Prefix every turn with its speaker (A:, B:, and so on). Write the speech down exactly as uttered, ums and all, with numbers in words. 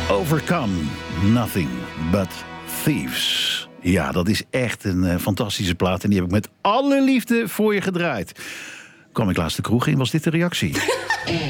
A: Overcome Nothing But Thieves. Ja, dat is echt een uh, fantastische plaat. En die heb ik met alle liefde voor je gedraaid. Kwam ik laatst de kroeg in, was dit de reactie?